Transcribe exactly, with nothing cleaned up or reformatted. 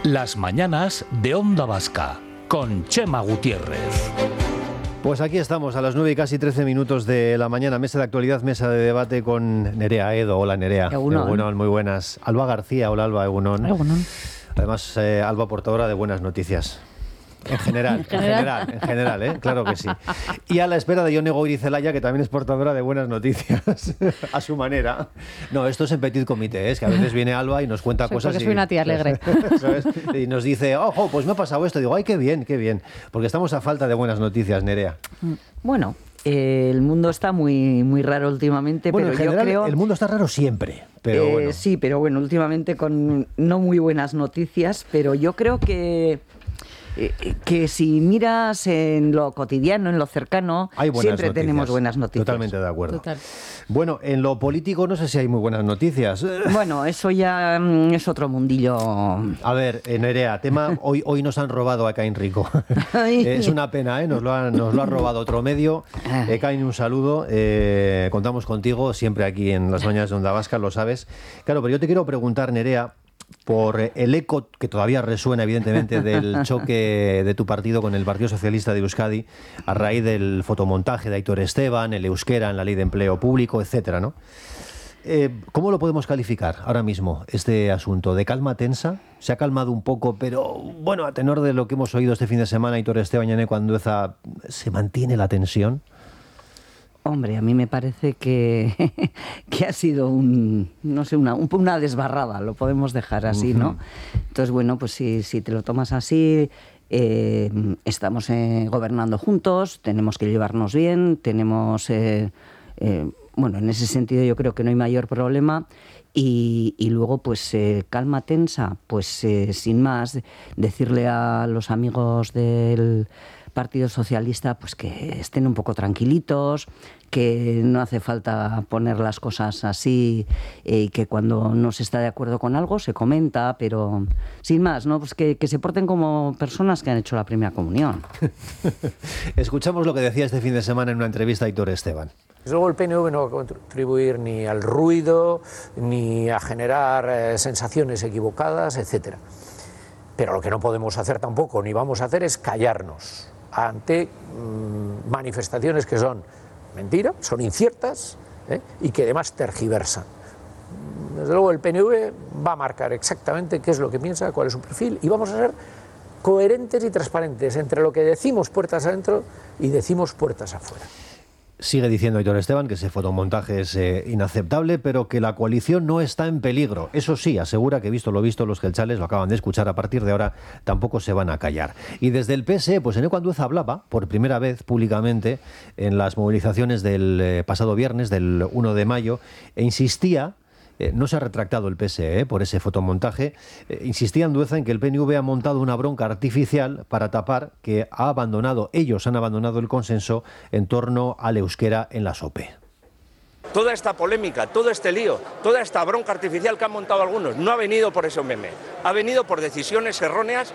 Las mañanas de Onda Vasca, con Chema Gutiérrez. Pues aquí estamos a las nueve y casi trece minutos de la mañana, mesa de actualidad, mesa de debate con Nerea Edo. Hola Nerea. Egunon. Egunon, muy buenas. Alba García, hola Alba, Egunon. Egunon. Además, eh, Alba, portadora de buenas noticias. En general, en general, en general, ¿eh? Claro que sí. Y a la espera de Jone Goirizelaya, que también es portadora de buenas noticias, a su manera. No, esto es en petit comité, ¿eh? Es que a veces viene Alba y nos cuenta soy cosas. Porque y, soy una tía alegre. ¿sabes? Y nos dice, ojo, pues me ha pasado esto. Digo, ay, qué bien, qué bien. Porque estamos a falta de buenas noticias, Nerea. Bueno, eh, el mundo está muy, muy raro últimamente, Bueno, pero en general, yo creo... el mundo está raro siempre, pero eh, bueno. Sí, pero bueno, últimamente con no muy buenas noticias, pero yo creo que... que si miras en lo cotidiano, en lo cercano, siempre noticias. Tenemos buenas noticias. Totalmente de acuerdo. Total. Bueno, en lo político no sé si hay muy buenas noticias. Bueno, eso ya mm, es otro mundillo. A ver, eh, Nerea, tema, hoy, hoy nos han robado a Caín Rico. Es una pena, ¿eh? Nos lo, han, nos lo ha robado otro medio. Eh, Caín, un saludo. Eh, contamos contigo siempre aquí en las mañanas de Onda Vasca, lo sabes. Claro, pero yo te quiero preguntar, Nerea, por el eco que todavía resuena, evidentemente, del choque de tu partido con el Partido Socialista de Euskadi a raíz del fotomontaje de Aitor Esteban, el euskera en la Ley de Empleo Público, etcétera, ¿no? Eh, ¿Cómo lo podemos calificar ahora mismo, este asunto? ¿De calma tensa? ¿Se ha calmado un poco, pero, bueno, a tenor de lo que hemos oído este fin de semana, Aitor Esteban y Eneko Andueza, ¿se mantiene la tensión? Hombre, a mí me parece que, que ha sido un, no sé, una, una desbarrada, lo podemos dejar así, ¿no? Entonces, bueno, pues si, si te lo tomas así, eh, estamos eh, gobernando juntos, tenemos que llevarnos bien, tenemos, eh, eh, bueno, en ese sentido yo creo que no hay mayor problema. Y, y luego, pues, eh, calma tensa, pues, eh, sin más, decirle a los amigos del Partido Socialista pues que estén un poco tranquilitos, que no hace falta poner las cosas así y eh, que cuando no se está de acuerdo con algo se comenta, pero sin más, ¿no? Pues que, que se porten como personas que han hecho la primera comunión. Escuchamos lo que decía este fin de semana en una entrevista a Aitor Esteban. Luego el P N V no va a contribuir ni al ruido, ni a generar eh, sensaciones equivocadas, etcétera. Pero lo que no podemos hacer tampoco, ni vamos a hacer, es callarnos ante mmm, manifestaciones que son mentira, son inciertas, ¿eh? y que además tergiversan. Desde luego el P N V va a marcar exactamente qué es lo que piensa, cuál es su perfil, y vamos a ser coherentes y transparentes entre lo que decimos puertas adentro y decimos puertas afuera. Sigue diciendo Aitor Esteban que ese fotomontaje es eh, inaceptable, pero que la coalición no está en peligro. Eso sí, asegura que visto lo visto, los gelchales lo acaban de escuchar, a partir de ahora tampoco se van a callar. Y desde el P S E, pues Eneko Andueza hablaba por primera vez públicamente en las movilizaciones del eh, pasado viernes, del uno de mayo, e insistía. Eh, no se ha retractado el P S E eh, por ese fotomontaje. Eh, insistía Andueza en que el P N V ha montado una bronca artificial para tapar que ha abandonado, ellos han abandonado el consenso en torno al euskera en la S O P E. Toda esta polémica, todo este lío, toda esta bronca artificial que han montado algunos, no ha venido por ese meme, ha venido por decisiones erróneas